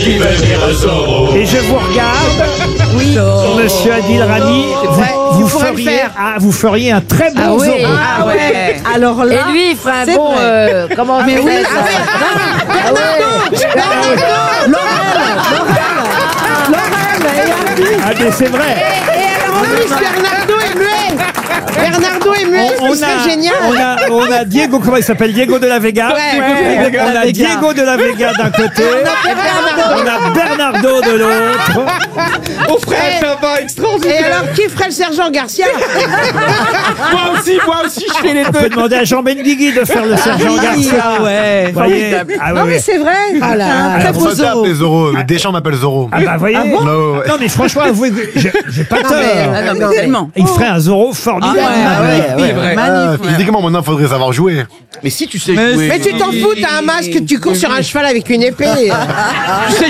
qui veut dire Zorro. Et je vous regarde, Oui. monsieur Adil Rami, vous feriez un très bon Zorro. Ah ouais. Alors là. Et lui, il ferait un c'est bon. vrai. Comment on Mais fait oui, Ah mais c'est vrai. Et alors en plus, Bernardo est muet. Bernardo est muet, ce serait génial. On a Diego, comment il s'appelle, Diego de la Vega. Ouais. On a Diego de la Vega d'un côté. On a Bernardo de l'autre. On ferait un tabac extraordinaire. Et alors, qui ferait le sergent Garcia? Moi aussi, je fais les On peut demander à Jean Benguigui de faire le sergent Garcia. Ah ouais. Vous voyez. Ah Non, mais c'est vrai. Ah là, un très Pour beau ça, t'as Zorro. appelé Zorro. Deschamps m'appelle Zorro. Ah bah voyez. Ouais, ouais. Non mais franchement, avouez que j'ai pas tort. Ah non, mais tellement. Il ferait un Zorro formidable. C'est vrai. Physiquement, maintenant, il faudrait savoir jouer. Mais si tu sais jouer. Mais tu t'en fous, t'as un masque, tu cours sur un cheval avec une épée. Tu sais